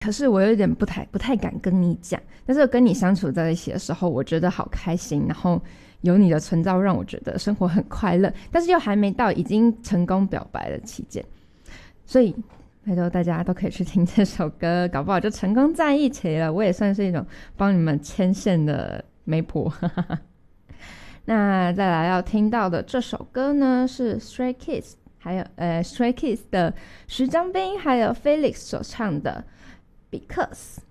可是我有点不太敢跟你讲，但是跟你相处在一起的时候，我觉得好开心，然后有你的存在让我觉得生活很快乐，但是又还没到已经成功表白的期间，所以拜托大家都可以去听这首歌，搞不好就成功在一起了。我也算是一种帮你们牵线的媒婆。那再来要听到的这首歌呢，是 Stray Kids 还有Stray Kids 的徐江斌还有 Felix 所唱的 Because。